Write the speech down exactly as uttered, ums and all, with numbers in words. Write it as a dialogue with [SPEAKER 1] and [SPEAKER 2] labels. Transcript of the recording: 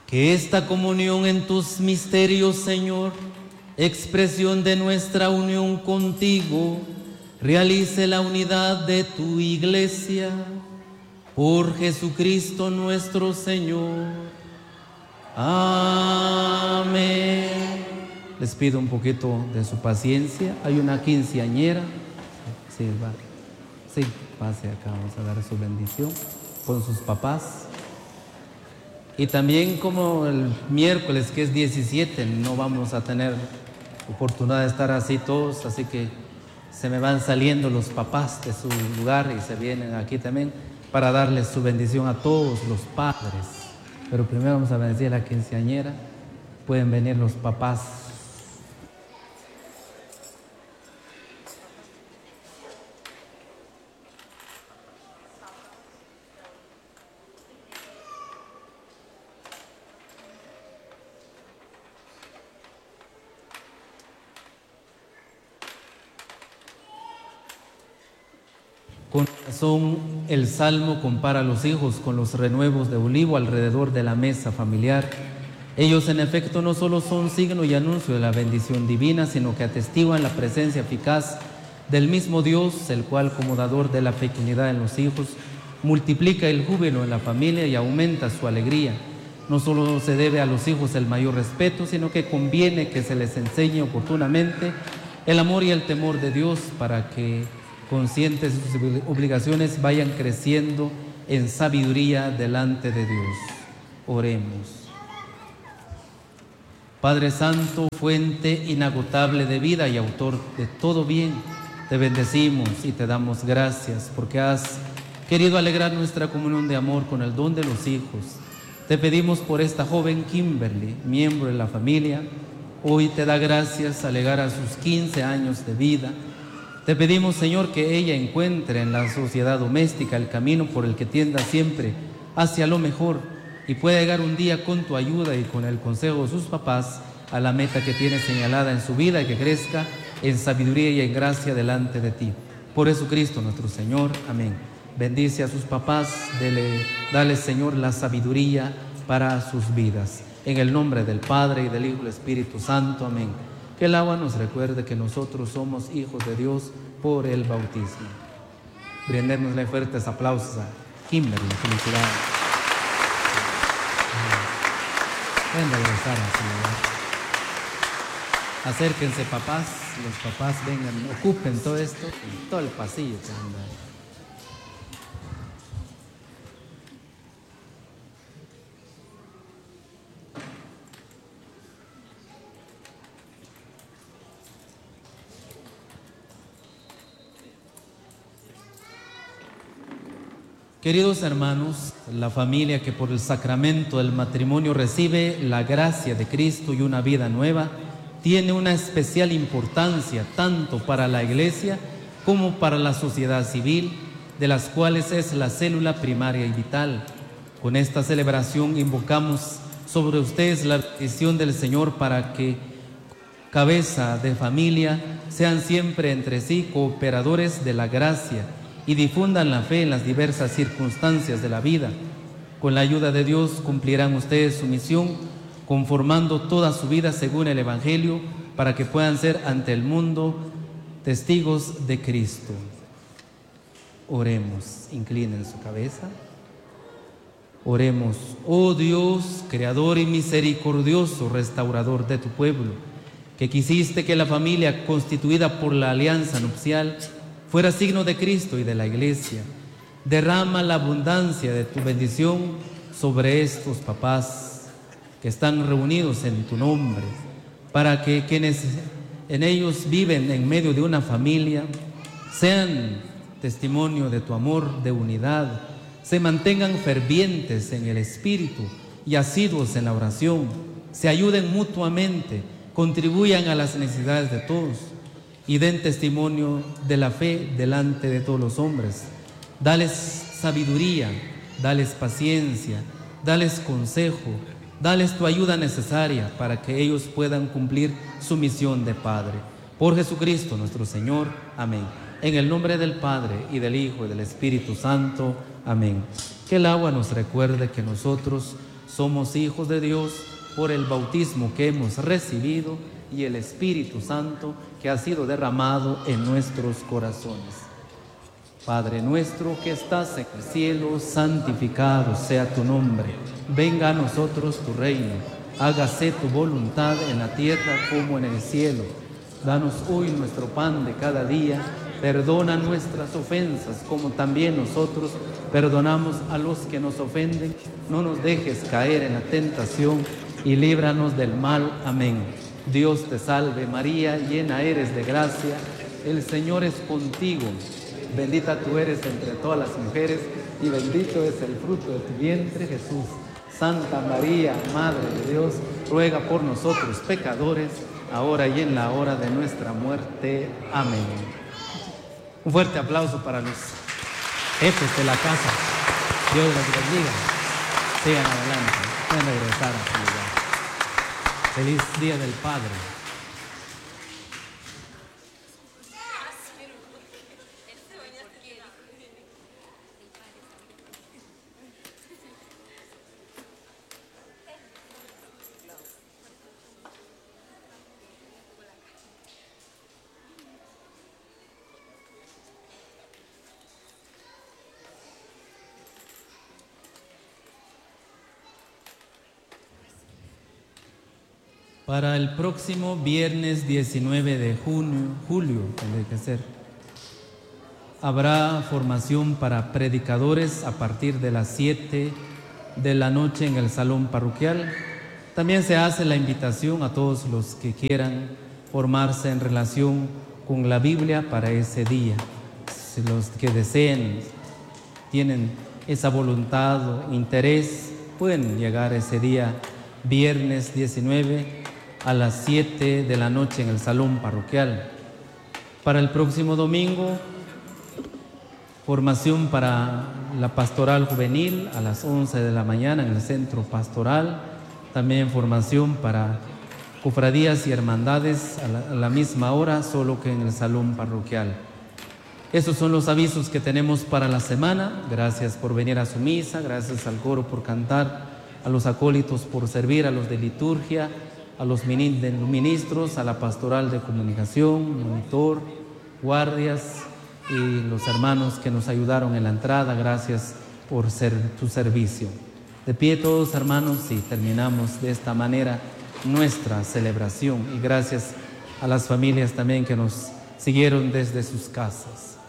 [SPEAKER 1] Que esta comunión en tus misterios, Señor, expresión de nuestra unión contigo, realice la unidad de tu iglesia. Por Jesucristo nuestro Señor. Amén. Les pido un poquito de su paciencia. Hay una quinceañera. Sí, va. Sí, pase acá, vamos a dar su bendición con sus papás. Y también como el miércoles, que es diecisiete, no vamos a tener oportunidad de estar así todos, así que se me van saliendo los papás de su lugar y se vienen aquí también para darles su bendición a todos los padres. Pero primero vamos a bendecir a la quinceañera. Pueden venir los papás. Con razón, el Salmo compara a los hijos con los renuevos de olivo alrededor de la mesa familiar. Ellos, en efecto, no solo son signo y anuncio de la bendición divina, sino que atestiguan la presencia eficaz del mismo Dios, el cual, como dador de la fecundidad en los hijos, multiplica el júbilo en la familia y aumenta su alegría. No solo se debe a los hijos el mayor respeto, sino que conviene que se les enseñe oportunamente el amor y el temor de Dios para que, conscientes de sus obligaciones, vayan creciendo en sabiduría delante de Dios. Oremos. Padre Santo, fuente inagotable de vida y autor de todo bien, te bendecimos y te damos gracias porque has querido alegrar nuestra comunión de amor con el don de los hijos. Te pedimos por esta joven Kimberly, miembro de la familia. Hoy te da gracias al llegar a sus quince años de vida. Te pedimos, Señor, que ella encuentre en la sociedad doméstica el camino por el que tienda siempre hacia lo mejor y pueda llegar un día con tu ayuda y con el consejo de sus papás a la meta que tiene señalada en su vida y que crezca en sabiduría y en gracia delante de ti. Por Jesucristo nuestro Señor. Amén. Bendice a sus papás, dele, dale, Señor, la sabiduría para sus vidas. En el nombre del Padre y del Hijo y del Espíritu Santo. Amén. Que el agua nos recuerde que nosotros somos hijos de Dios por el bautismo. Brindémosle fuertes aplausos a Kimberly. Felicidades. Venga a regresar a su lugar. Acérquense, papás. Los papás vengan, ocupen todo esto, todo el pasillo que anda. Queridos hermanos, la familia que por el sacramento del matrimonio recibe la gracia de Cristo y una vida nueva, tiene una especial importancia tanto para la Iglesia como para la sociedad civil, de las cuales es la célula primaria y vital. Con esta celebración invocamos sobre ustedes la bendición del Señor para que, cabeza de familia, sean siempre entre sí cooperadores de la gracia y difundan la fe en las diversas circunstancias de la vida. Con la ayuda de Dios cumplirán ustedes su misión, conformando toda su vida según el Evangelio, para que puedan ser ante el mundo testigos de Cristo. Oremos, inclinen su cabeza. Oremos. Oh Dios, creador y misericordioso, restaurador de tu pueblo, que quisiste que la familia constituida por la alianza nupcial fuera signo de Cristo y de la Iglesia. Derrama la abundancia de tu bendición sobre estos papás que están reunidos en tu nombre, para que quienes en ellos viven en medio de una familia sean testimonio de tu amor, de unidad, se mantengan fervientes en el espíritu y asiduos en la oración, se ayuden mutuamente, contribuyan a las necesidades de todos y den testimonio de la fe delante de todos los hombres. Dales sabiduría, dales paciencia, dales consejo, dales tu ayuda necesaria para que ellos puedan cumplir su misión de Padre. Por Jesucristo nuestro Señor. Amén. En el nombre del Padre, y del Hijo, y del Espíritu Santo. Amén. Que el agua nos recuerde que nosotros somos hijos de Dios por el bautismo que hemos recibido y el Espíritu Santo que ha sido derramado en nuestros corazones. Padre nuestro que estás en el cielo, santificado sea tu nombre. Venga a nosotros tu reino. Hágase tu voluntad en la tierra como en el cielo. Danos hoy nuestro pan de cada día. Perdona nuestras ofensas como también nosotros perdonamos a los que nos ofenden. No nos dejes caer en la tentación y líbranos del mal. Amén. Dios te salve María, llena eres de gracia. El Señor es contigo. Bendita tú eres entre todas las mujeres y bendito es el fruto de tu vientre, Jesús. Santa María, Madre de Dios, ruega por nosotros pecadores, ahora y en la hora de nuestra muerte. Amén. Un fuerte aplauso para los jefes de la casa. Dios los bendiga. Sigan adelante. Pueden regresar a su lugar. Feliz Día del Padre. Para el próximo viernes diecinueve de junio, julio, tendría que ser, habrá formación para predicadores a partir de las siete de la noche en el salón parroquial. También se hace la invitación a todos los que quieran formarse en relación con la Biblia para ese día. Si los que deseen, tienen esa voluntad o interés, pueden llegar ese día, viernes diecinueve, a las siete de la noche en el salón parroquial. Para el próximo domingo, formación para la pastoral juvenil a las once de la mañana en el centro pastoral. También formación para cofradías y hermandades a la, a la misma hora, solo que en el salón parroquial. Esos son los avisos que tenemos para la semana. Gracias por venir a su misa, gracias al coro por cantar, a los acólitos por servir, a los de liturgia, a los ministros, a la pastoral de comunicación, monitor, guardias y los hermanos que nos ayudaron en la entrada. Gracias por ser, tu servicio. De pie todos, hermanos, y terminamos de esta manera nuestra celebración. Y gracias a las familias también que nos siguieron desde sus casas.